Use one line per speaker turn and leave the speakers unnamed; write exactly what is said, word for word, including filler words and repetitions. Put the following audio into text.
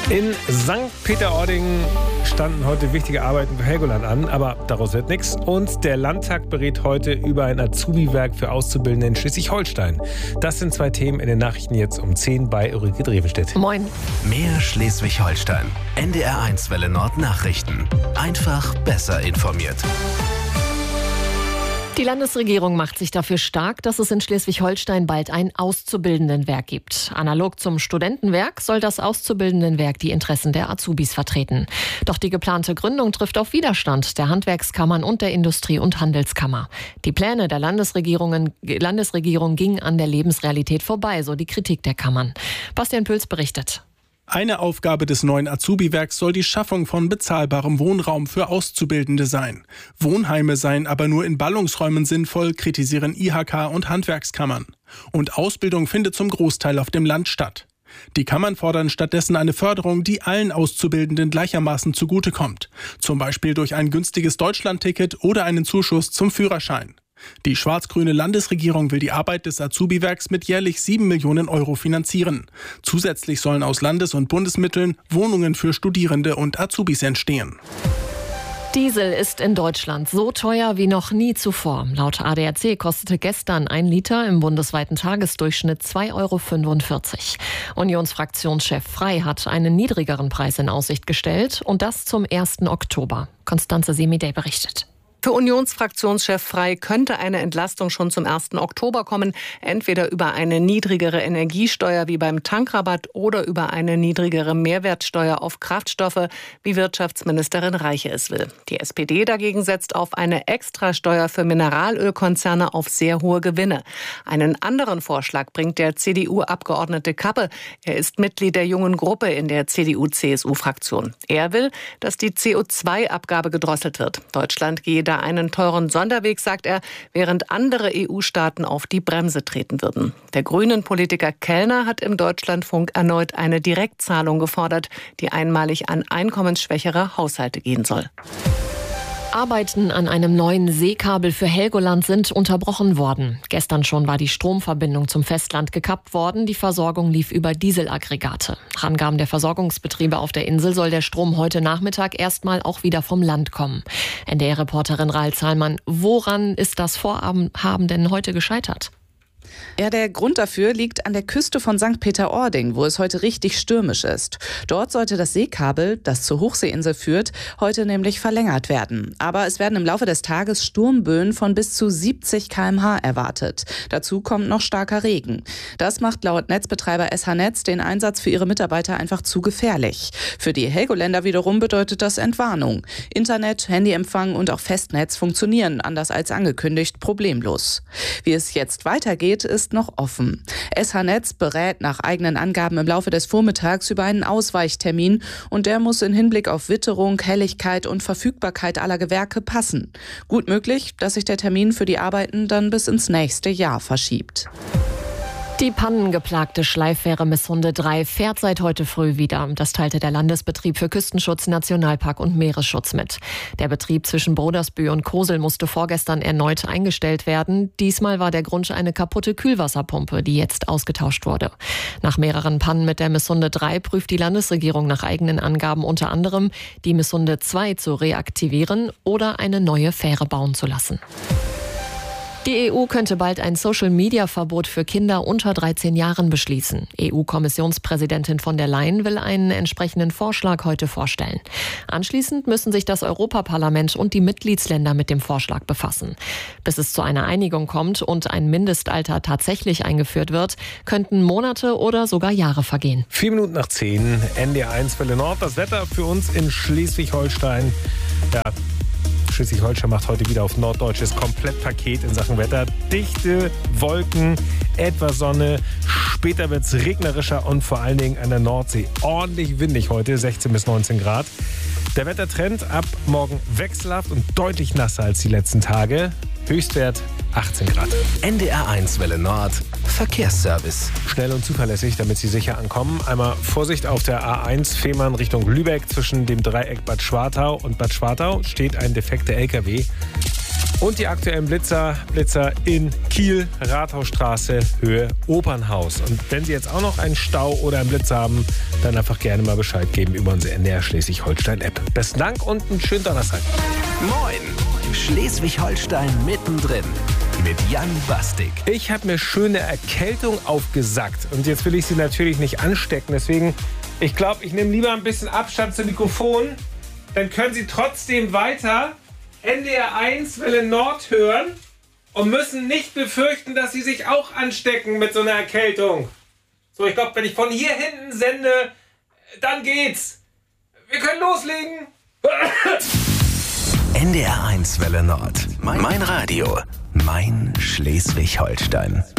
In Sankt Peter-Ording standen heute wichtige Arbeiten für Helgoland an, aber daraus wird nichts. Und der Landtag berät heute über ein Azubi-Werk für Auszubildende in Schleswig-Holstein. Das sind zwei Themen in den Nachrichten jetzt um zehn bei Ulrike Drevenstedt.
Moin.
Mehr Schleswig-Holstein. N D R eins Welle Nord Nachrichten. Einfach besser informiert.
Die Landesregierung macht sich dafür stark, dass es in Schleswig-Holstein bald ein Auszubildendenwerk gibt. Analog zum Studentenwerk soll das Auszubildendenwerk die Interessen der Azubis vertreten. Doch die geplante Gründung trifft auf Widerstand der Handwerkskammern und der Industrie- und Handelskammer. Die Pläne der Landesregierungen, Landesregierung gingen an der Lebensrealität vorbei, so die Kritik der Kammern. Bastian Püls berichtet.
Eine Aufgabe des neuen Azubi-Werks soll die Schaffung von bezahlbarem Wohnraum für Auszubildende sein. Wohnheime seien aber nur in Ballungsräumen sinnvoll, kritisieren I H K und Handwerkskammern. Und Ausbildung findet zum Großteil auf dem Land statt. Die Kammern fordern stattdessen eine Förderung, die allen Auszubildenden gleichermaßen zugutekommt. Zum Beispiel durch ein günstiges Deutschlandticket oder einen Zuschuss zum Führerschein. Die schwarz-grüne Landesregierung will die Arbeit des Azubi-Werks mit jährlich sieben Millionen Euro finanzieren. Zusätzlich sollen aus Landes- und Bundesmitteln Wohnungen für Studierende und Azubis entstehen.
Diesel ist in Deutschland so teuer wie noch nie zuvor. Laut A D A C kostete gestern ein Liter im bundesweiten Tagesdurchschnitt zwei Euro fünfundvierzig. Unionsfraktionschef Frey hat einen niedrigeren Preis in Aussicht gestellt und das zum ersten Oktober. Constanze Semidey berichtet.
Für Unionsfraktionschef Frey könnte eine Entlastung schon zum ersten Oktober kommen, entweder über eine niedrigere Energiesteuer wie beim Tankrabatt oder über eine niedrigere Mehrwertsteuer auf Kraftstoffe, wie Wirtschaftsministerin Reiche es will. Die S P D dagegen setzt auf eine Extrasteuer für Mineralölkonzerne auf sehr hohe Gewinne. Einen anderen Vorschlag bringt der C D U-Abgeordnete Kappe. Er ist Mitglied der jungen Gruppe in der C D U-C S U-Fraktion. Er will, dass die C O zwei Abgabe gedrosselt wird. Deutschland gehe da einen teuren Sonderweg, sagt er, während andere E U-Staaten auf die Bremse treten würden. Der Grünen-Politiker Kellner hat im Deutschlandfunk erneut eine Direktzahlung gefordert, die einmalig an einkommensschwächere Haushalte gehen soll.
Arbeiten an einem neuen Seekabel für Helgoland sind unterbrochen worden. Gestern schon war die Stromverbindung zum Festland gekappt worden. Die Versorgung lief über Dieselaggregate. Nach Angaben der Versorgungsbetriebe auf der Insel soll der Strom heute Nachmittag erstmal auch wieder vom Land kommen. N D R-Reporterin Rahel Zahlmann, woran ist das Vorhaben denn heute gescheitert?
Ja, der Grund dafür liegt an der Küste von Sankt Peter-Ording, wo es heute richtig stürmisch ist. Dort sollte das Seekabel, das zur Hochseeinsel führt, heute nämlich verlängert werden. Aber es werden im Laufe des Tages Sturmböen von bis zu siebzig Kilometer pro Stunde erwartet. Dazu kommt noch starker Regen. Das macht laut Netzbetreiber S H Netz den Einsatz für ihre Mitarbeiter einfach zu gefährlich. Für die Helgoländer wiederum bedeutet das Entwarnung. Internet, Handyempfang und auch Festnetz funktionieren, anders als angekündigt, problemlos. Wie es jetzt weitergeht, ist noch offen. S H Netz berät nach eigenen Angaben im Laufe des Vormittags über einen Ausweichtermin und der muss in Hinblick auf Witterung, Helligkeit und Verfügbarkeit aller Gewerke passen. Gut möglich, dass sich der Termin für die Arbeiten dann bis ins nächste Jahr verschiebt.
Die pannengeplagte Schleiffähre Misshunde drei fährt seit heute früh wieder. Das teilte der Landesbetrieb für Küstenschutz, Nationalpark und Meeresschutz mit. Der Betrieb zwischen Brodersbühl und Kosel musste vorgestern erneut eingestellt werden. Diesmal war der Grund eine kaputte Kühlwasserpumpe, die jetzt ausgetauscht wurde. Nach mehreren Pannen mit der Misshunde drei prüft die Landesregierung nach eigenen Angaben unter anderem, die Misshunde zwei zu reaktivieren oder eine neue Fähre bauen zu lassen. Die E U könnte bald ein Social-Media-Verbot für Kinder unter dreizehn Jahren beschließen. E U-Kommissionspräsidentin von der Leyen will einen entsprechenden Vorschlag heute vorstellen. Anschließend müssen sich das Europaparlament und die Mitgliedsländer mit dem Vorschlag befassen. Bis es zu einer Einigung kommt und ein Mindestalter tatsächlich eingeführt wird, könnten Monate oder sogar Jahre vergehen.
Vier Minuten nach zehn, N D R eins Welle Nord. Das Wetter für uns in Schleswig-Holstein. Ja, Schleswig-Holstein macht heute wieder auf norddeutsches Komplettpaket in Sachen Wetter. Dichte Wolken, etwas Sonne, später wird es regnerischer und vor allen Dingen an der Nordsee ordentlich windig heute, sechzehn bis neunzehn Grad. Der Wettertrend ab morgen wechselhaft und deutlich nasser als die letzten Tage. Höchstwert achtzehn Grad.
N D R eins Welle Nord Verkehrsservice.
Schnell und zuverlässig, damit Sie sicher ankommen. Einmal Vorsicht auf der A eins Fehmarn Richtung Lübeck. Zwischen dem Dreieck Bad Schwartau und Bad Schwartau steht ein defekter L K W. Und die aktuellen Blitzer, Blitzer in Kiel, Rathausstraße, Höhe Opernhaus. Und wenn Sie jetzt auch noch einen Stau oder einen Blitz haben, dann einfach gerne mal Bescheid geben über unsere N D R Schleswig-Holstein-App. Besten Dank und einen schönen Donnerstag.
Moin, Schleswig-Holstein mittendrin mit Jan Bastik.
Ich habe mir schöne Erkältung aufgesackt und jetzt will ich Sie natürlich nicht anstecken. Deswegen, ich glaube, ich nehme lieber ein bisschen Abstand zum Mikrofon. Dann können Sie trotzdem weiter N D R eins Welle Nord hören und müssen nicht befürchten, dass Sie sich auch anstecken mit so einer Erkältung. So, ich glaube, wenn ich von hier hinten sende, dann geht's. Wir können loslegen.
N D R eins Welle Nord. Mein, mein Radio. Mein Schleswig-Holstein.